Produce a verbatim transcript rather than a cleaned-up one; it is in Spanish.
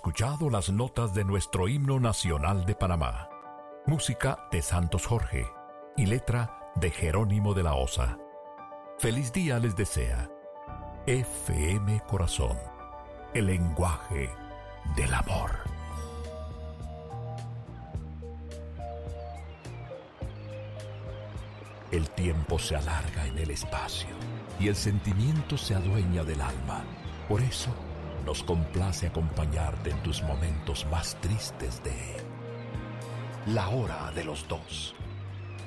escuchado las notas de nuestro himno nacional de Panamá. Música de Santos Jorge y letra de Jerónimo de la Osa. Feliz día les desea F M Corazón, el lenguaje del amor. El tiempo se alarga en el espacio y el sentimiento se adueña del alma. Por eso nos complace acompañarte en tus momentos más tristes de La Hora de los Dos.